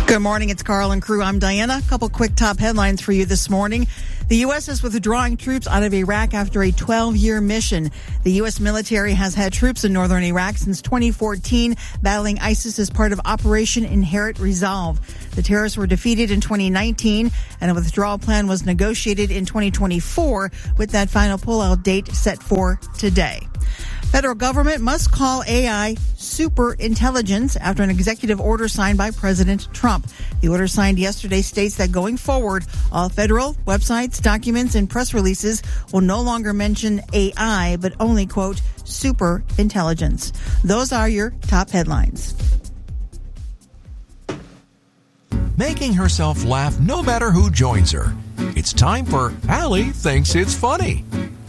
Good morning. It's Carl and crew. I'm Diana. A couple quick top headlines for you this morning. The U.S. is withdrawing troops out of Iraq after a 12-year mission. The U.S. military has had troops in northern Iraq since 2014, battling ISIS as part of Operation Inherent Resolve. The terrorists were defeated in 2019, and a withdrawal plan was negotiated in 2024, with that final pullout date set for today. Federal government must call AI super intelligence after an executive order signed by President Trump. The order signed yesterday states that going forward, all federal websites, documents, and press releases will no longer mention AI, but only, quote, super intelligence. Those are your top headlines. Making herself laugh no matter who joins her. It's time for Allie Thinks It's Funny.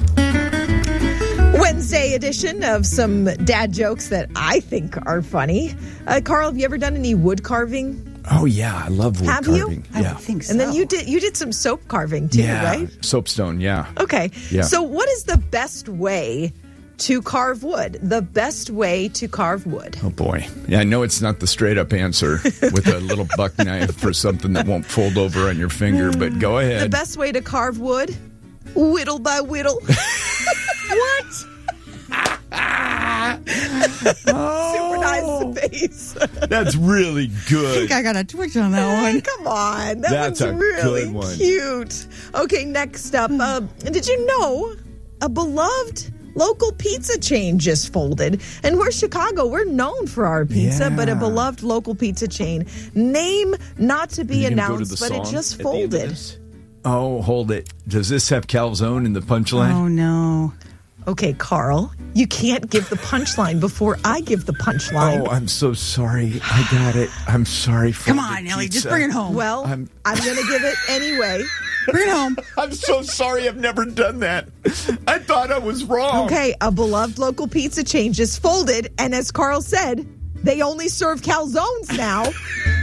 Wednesday edition of some dad jokes that I think are funny. Carl, have you ever done any wood carving? Oh, yeah. I love wood carving. Have you? Yeah. I think so. And then you did some soap carving too, right? Soapstone, yeah. Okay. Yeah. So what is the best way to carve wood? The best way to carve wood. Oh, boy. Yeah, I know it's not the straight-up answer with a little buck knife or something that won't fold over on your finger, but go ahead. The best way to carve wood? Whittle by whittle. What? Super nice face. That's really I good. think I got a twitch on that one. Come on. That's one's a really good one. cute. Okay, next up. Did you know a beloved local pizza chain just folded? And we're Chicago. We're known for our pizza, but a Yeah. beloved local pizza chain. Name not to be You gonna go to announced, the but it song just at the end of folded. this? Oh, hold it. Does this have calzone in the punchline? Oh, no. Okay, Carl, you can't give the punchline before I give the punchline. Oh, I'm so sorry. I got it. I'm sorry for Come on, Ellie. Just bring it home. Well, I'm going to give it anyway. Bring it home. I'm so sorry. I've never done that. I thought I was wrong. Okay, a beloved local pizza chain just folded, and as Carl said, they only serve calzones now.